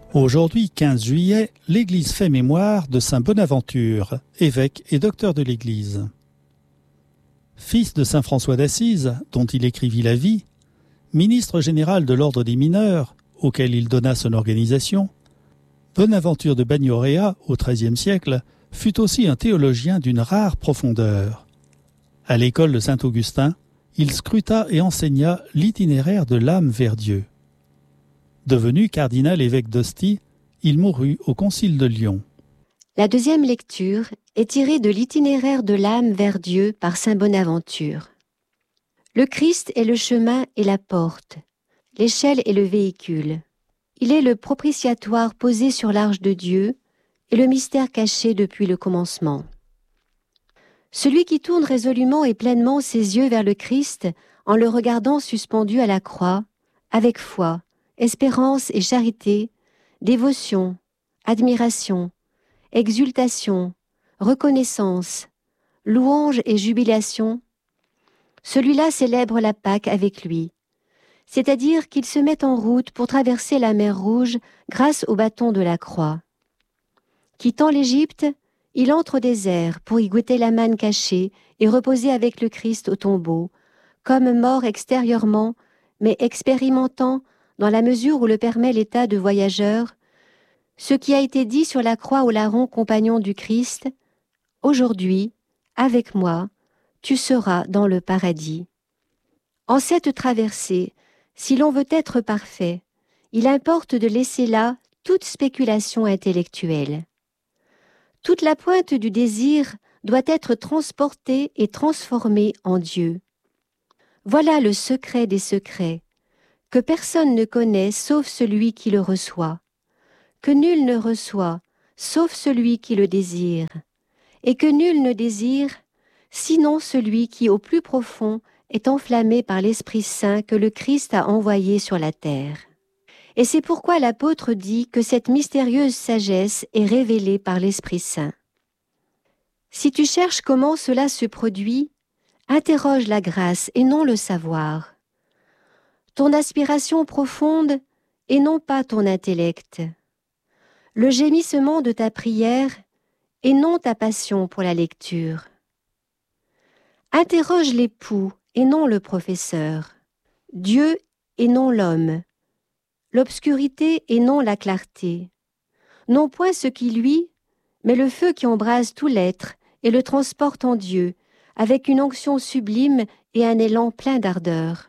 Aujourd'hui, 15 juillet, l'Église fait mémoire de saint Bonaventure, évêque et docteur de l'Église. Fils de saint François d'Assise, dont il écrivit la vie, ministre général de l'ordre des mineurs, auquel il donna son organisation, Bonaventure de Bagnoréa, au XIIIe siècle, fut aussi un théologien d'une rare profondeur. À l'école de Saint-Augustin, il scruta et enseigna l'itinéraire de l'âme vers Dieu. Devenu cardinal évêque d'Ostie, il mourut au concile de Lyon. La deuxième lecture est tirée de l'itinéraire de l'âme vers Dieu par saint Bonaventure. Le Christ est le chemin et la porte, l'échelle est le véhicule. Il est le propitiatoire posé sur l'arche de Dieu et le mystère caché depuis le commencement. Celui qui tourne résolument et pleinement ses yeux vers le Christ en le regardant suspendu à la croix, avec foi, espérance et charité, dévotion, admiration, exultation, reconnaissance, louange et jubilation, celui-là célèbre la Pâque avec lui, c'est-à-dire qu'il se met en route pour traverser la mer Rouge grâce au bâton de la croix. Quittant l'Égypte, il entre au désert pour y goûter la manne cachée et reposer avec le Christ au tombeau, comme mort extérieurement, mais expérimentant, dans la mesure où le permet l'état de voyageur, ce qui a été dit sur la croix au larron compagnon du Christ, « Aujourd'hui, avec moi, tu seras dans le paradis. » En cette traversée, si l'on veut être parfait, il importe de laisser là toute spéculation intellectuelle. Toute la pointe du désir doit être transportée et transformée en Dieu. Voilà le secret des secrets, que personne ne connaît sauf celui qui le reçoit, que nul ne reçoit sauf celui qui le désire, et que nul ne désire sinon celui qui au plus profond est enflammé par l'Esprit Saint que le Christ a envoyé sur la terre. Et c'est pourquoi l'apôtre dit que cette mystérieuse sagesse est révélée par l'Esprit Saint. Si tu cherches comment cela se produit, interroge la grâce et non le savoir. Ton aspiration profonde et non pas ton intellect. Le gémissement de ta prière et non ta passion pour la lecture. Interroge l'époux et non le professeur, Dieu et non l'homme, l'obscurité et non la clarté, non point ce qui luit, mais le feu qui embrase tout l'être et le transporte en Dieu, avec une onction sublime et un élan plein d'ardeur.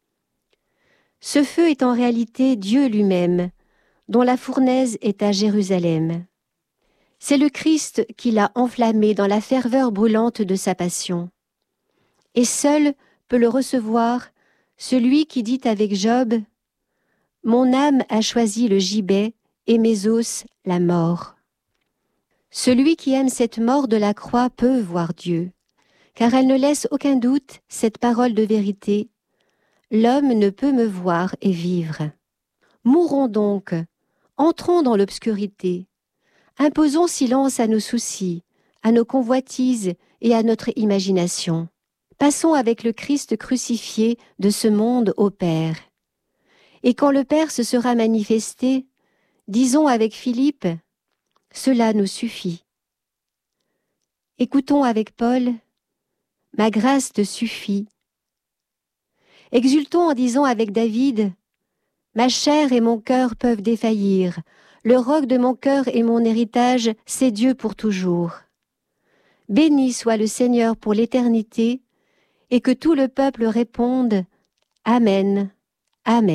Ce feu est en réalité Dieu lui-même, dont la fournaise est à Jérusalem. C'est le Christ qui l'a enflammé dans la ferveur brûlante de sa passion. Et seul peut le recevoir celui qui dit avec Job « Mon âme a choisi le gibet et mes os la mort ». Celui qui aime cette mort de la croix peut voir Dieu, car elle ne laisse aucun doute cette parole de vérité. L'homme ne peut me voir et vivre. Mourons donc, entrons dans l'obscurité, imposons silence à nos soucis, à nos convoitises et à notre imagination. Passons avec le Christ crucifié de ce monde au Père. Et quand le Père se sera manifesté, disons avec Philippe, « Cela nous suffit ». Écoutons avec Paul, « Ma grâce te suffit ». Exultons en disant avec David, « Ma chair et mon cœur peuvent défaillir, le roc de mon cœur et mon héritage, c'est Dieu pour toujours. » Béni soit le Seigneur pour l'éternité, et que tout le peuple réponde « Amen, Amen ».